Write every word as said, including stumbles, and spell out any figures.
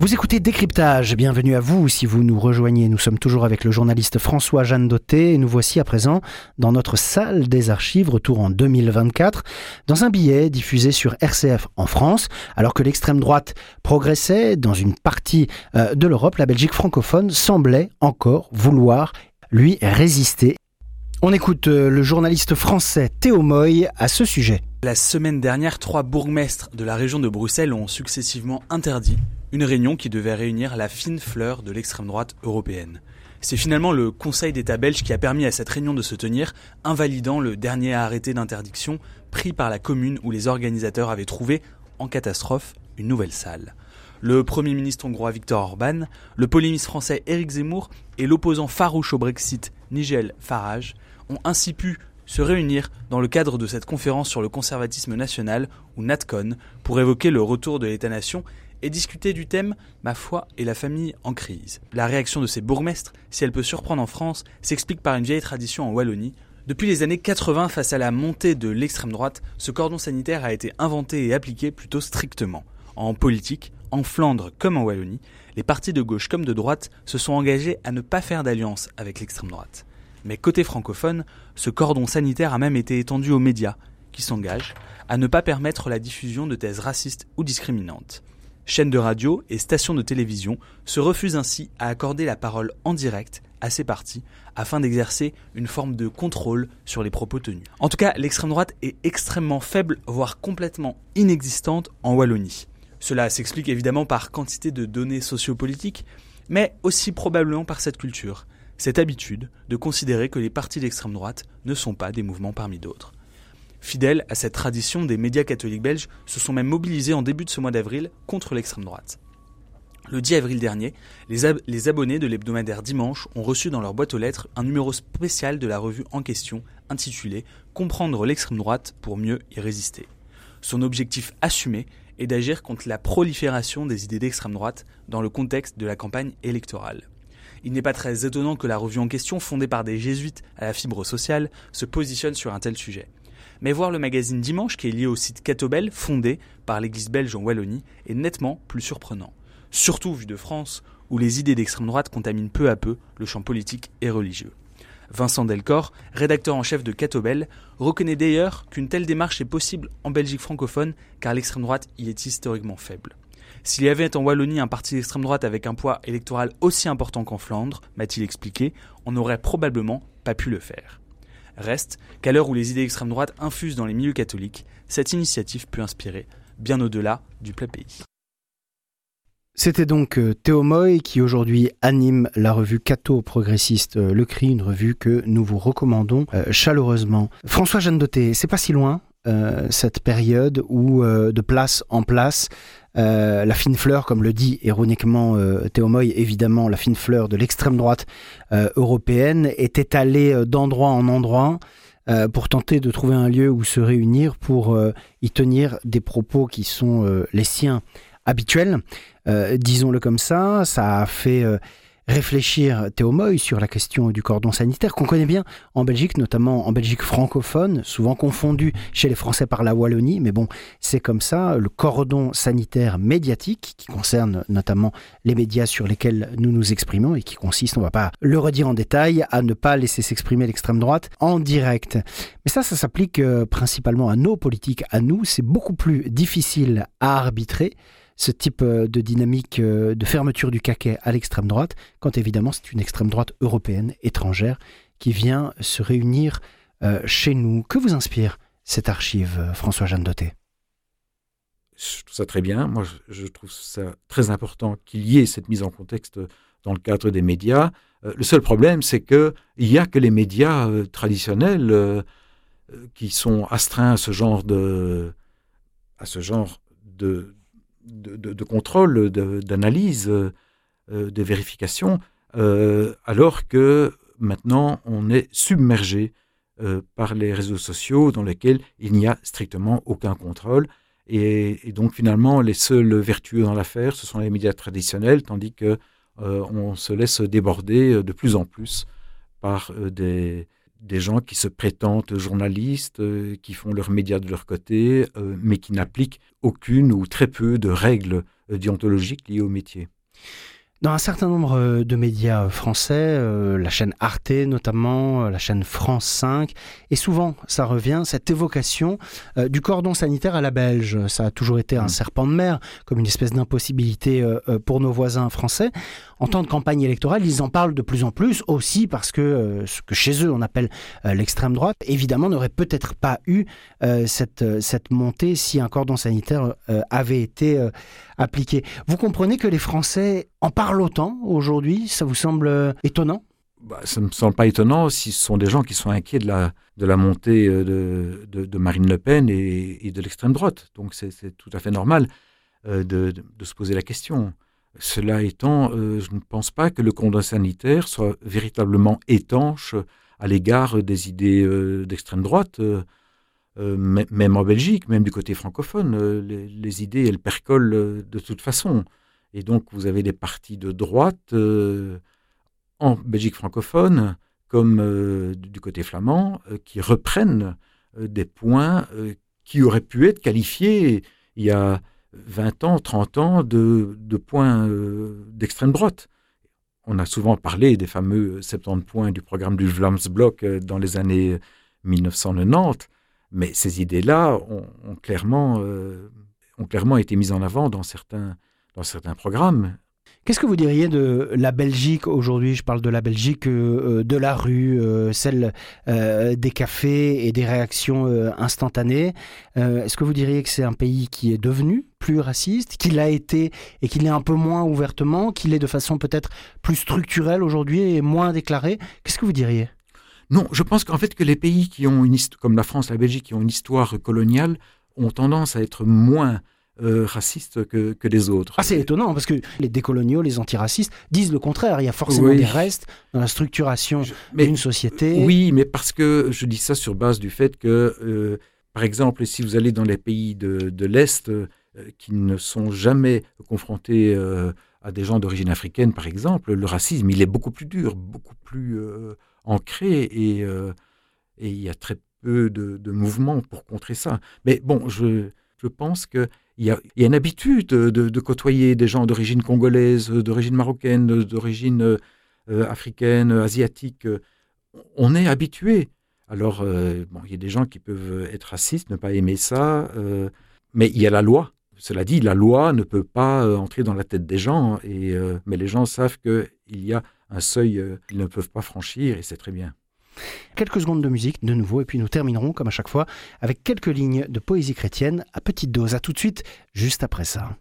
Vous écoutez Décryptage, bienvenue à vous si vous nous rejoignez. Nous sommes toujours avec le journaliste François Jeanne Dauté et nous voici à présent dans notre salle des archives, retour en deux mille vingt-quatre, dans un billet diffusé sur R C F en France. Alors que l'extrême droite progressait dans une partie euh, de l'Europe, la Belgique francophone semblait encore vouloir lui résister. On écoute euh, le journaliste français Théo Moy à ce sujet. La semaine dernière, trois bourgmestres de la région de Bruxelles ont successivement interdit une réunion qui devait réunir la fine fleur de l'extrême droite européenne. C'est finalement le Conseil d'État belge qui a permis à cette réunion de se tenir, invalidant le dernier arrêté d'interdiction pris par la commune où les organisateurs avaient trouvé, en catastrophe, une nouvelle salle. Le Premier ministre hongrois Viktor Orban, le polémiste français Éric Zemmour et l'opposant farouche au Brexit Nigel Farage ont ainsi pu se réunir dans le cadre de cette conférence sur le conservatisme national, ou NatCon, pour évoquer le retour de l'État-nation et discuter du thème « Ma foi et la famille en crise ». La réaction de ces bourgmestres, si elle peut surprendre en France, s'explique par une vieille tradition en Wallonie. Depuis les années quatre-vingts, face à la montée de l'extrême droite, ce cordon sanitaire a été inventé et appliqué plutôt strictement. En politique, en Flandre comme en Wallonie, les partis de gauche comme de droite se sont engagés à ne pas faire d'alliance avec l'extrême droite. Mais côté francophone, ce cordon sanitaire a même été étendu aux médias, qui s'engagent à ne pas permettre la diffusion de thèses racistes ou discriminantes. Chaînes de radio et stations de télévision se refusent ainsi à accorder la parole en direct à ces partis afin d'exercer une forme de contrôle sur les propos tenus. En tout cas, l'extrême droite est extrêmement faible, voire complètement inexistante en Wallonie. Cela s'explique évidemment par quantité de données sociopolitiques, mais aussi probablement par cette culture, cette habitude de considérer que les partis d'extrême droite ne sont pas des mouvements parmi d'autres. Fidèles à cette tradition, des médias catholiques belges se sont même mobilisés en début de ce mois d'avril contre l'extrême droite. Le dix avril dernier, les, ab- les abonnés de l'hebdomadaire Dimanche ont reçu dans leur boîte aux lettres un numéro spécial de la revue en question, intitulé « Comprendre l'extrême droite pour mieux y résister ». Son objectif assumé est d'agir contre la prolifération des idées d'extrême droite dans le contexte de la campagne électorale. Il n'est pas très étonnant que la revue en question, fondée par des jésuites à la fibre sociale, se positionne sur un tel sujet. Mais voir le magazine Dimanche, qui est lié au site Catobel, fondé par l'église belge en Wallonie, est nettement plus surprenant. Surtout vu de France, où les idées d'extrême droite contaminent peu à peu le champ politique et religieux. Vincent Delcor, rédacteur en chef de Catobel, reconnaît d'ailleurs qu'une telle démarche est possible en Belgique francophone, car l'extrême droite y est historiquement faible. S'il y avait en Wallonie un parti d'extrême droite avec un poids électoral aussi important qu'en Flandre, m'a-t-il expliqué, on n'aurait probablement pas pu le faire. Reste qu'à l'heure où les idées d'extrême droite infusent dans les milieux catholiques, cette initiative peut inspirer bien au-delà du plat pays. C'était donc Théo Moy qui aujourd'hui anime la revue Catho Progressiste Le Cri, une revue que nous vous recommandons euh, chaleureusement. François Jeanne Dauté, c'est pas si loin euh, cette période où euh, de place en place, euh, la fine fleur, comme le dit ironiquement euh, Théo Moy, évidemment la fine fleur de l'extrême droite euh, européenne, est étalée d'endroit en endroit euh, pour tenter de trouver un lieu où se réunir pour euh, y tenir des propos qui sont euh, les siens habituels. Euh, disons-le comme ça, ça a fait euh, réfléchir Théo Moy sur la question du cordon sanitaire qu'on connaît bien en Belgique, notamment en Belgique francophone, souvent confondu chez les Français par la Wallonie, mais bon, c'est comme ça, le cordon sanitaire médiatique qui concerne notamment les médias sur lesquels nous nous exprimons et qui consiste, on ne va pas le redire en détail, à ne pas laisser s'exprimer l'extrême droite en direct. Mais ça, ça s'applique euh, principalement à nos politiques, à nous, c'est beaucoup plus difficile à arbitrer ce type de dynamique de fermeture du caquet à l'extrême droite, quand évidemment c'est une extrême droite européenne, étrangère, qui vient se réunir euh, chez nous. Que vous inspire cette archive, François Jeanne Dauté ? Je trouve ça très bien. Moi, je, je trouve ça très important qu'il y ait cette mise en contexte dans le cadre des médias. Euh, le seul problème, c'est qu'il n'y a que les médias euh, traditionnels euh, qui sont astreints à ce genre de, à ce genre de De, de, de contrôle, de, d'analyse, euh, de vérification, euh, alors que maintenant on est submergé euh, par les réseaux sociaux dans lesquels il n'y a strictement aucun contrôle. Et, et donc finalement les seuls vertueux dans l'affaire, ce sont les médias traditionnels, tandis qu'on euh, se laisse déborder de plus en plus par euh, des, des gens qui se prétendent journalistes, euh, qui font leurs médias de leur côté, euh, mais qui n'appliquent aucune ou très peu de règles euh, déontologiques liées au métier. Dans un certain nombre de médias français, euh, la chaîne Arte notamment, la chaîne France cinq, et souvent ça revient, cette évocation euh, du cordon sanitaire à la belge. Ça a toujours été un mmh. serpent de mer, comme une espèce d'impossibilité euh, pour nos voisins français. En temps de campagne électorale, ils en parlent de plus en plus, aussi parce que euh, ce que chez eux on appelle euh, l'extrême droite, évidemment n'aurait peut-être pas eu euh, cette, cette montée si un cordon sanitaire euh, avait été euh, appliqué. Vous comprenez que les Français en parlent autant aujourd'hui? Ça vous semble euh, étonnant? Bah, ça ne me semble pas étonnant si ce sont des gens qui sont inquiets de la, de la montée de, de, de Marine Le Pen et, et de l'extrême droite. Donc c'est, c'est tout à fait normal euh, de, de, de se poser la question. Cela étant, euh, je ne pense pas que le cordon sanitaire soit véritablement étanche à l'égard des idées euh, d'extrême droite. Euh, euh, même en Belgique, même du côté francophone, euh, les, les idées, elles percolent euh, de toute façon. Et donc, vous avez des partis de droite euh, en Belgique francophone, comme euh, du côté flamand, euh, qui reprennent euh, des points euh, qui auraient pu être qualifiés il y a vingt ans, trente ans de, de points euh, d'extrême droite. On a souvent parlé des fameux soixante-dix points du programme du Vlaams-Blok euh, dans les années mille neuf cent quatre-vingt-dix, mais ces idées-là ont, ont, clairement, euh, ont clairement été mises en avant dans certains, dans certains programmes. Qu'est-ce que vous diriez de la Belgique aujourd'hui? Je parle de la Belgique euh, de la rue, euh, celle euh, des cafés et des réactions euh, instantanées. Euh, est-ce que vous diriez que c'est un pays qui est devenu plus raciste, qu'il a été et qu'il est un peu moins ouvertement, qu'il est de façon peut-être plus structurelle aujourd'hui et moins déclarée? Qu'est-ce que vous diriez? Non, je pense qu'en fait que les pays qui ont une histoire, comme la France, la Belgique, qui ont une histoire coloniale, ont tendance à être moins Euh, racistes que, que les autres. Ah, c'est étonnant, parce que les décoloniaux, les antiracistes disent le contraire. Il y a forcément oui. des restes dans la structuration je, mais, d'une société. Oui, mais parce que je dis ça sur base du fait que, euh, par exemple, si vous allez dans les pays de, de l'Est euh, qui ne sont jamais confrontés euh, à des gens d'origine africaine, par exemple, le racisme, il est beaucoup plus dur, beaucoup plus euh, ancré et, euh, et il y a très peu de, de mouvements pour contrer ça. Mais bon, je, je pense que Il y, a, il y a une habitude de, de, de côtoyer des gens d'origine congolaise, d'origine marocaine, d'origine euh, africaine, asiatique. On est habitué. Alors, euh, bon, il y a des gens qui peuvent être racistes, ne pas aimer ça, euh, mais il y a la loi. Cela dit, la loi ne peut pas euh, entrer dans la tête des gens, et, euh, mais les gens savent qu'il y a un seuil euh, qu'ils ne peuvent pas franchir, et c'est très bien. Quelques secondes de musique de nouveau et puis nous terminerons comme à chaque fois avec quelques lignes de poésie chrétienne à petite dose. À tout de suite, juste après ça.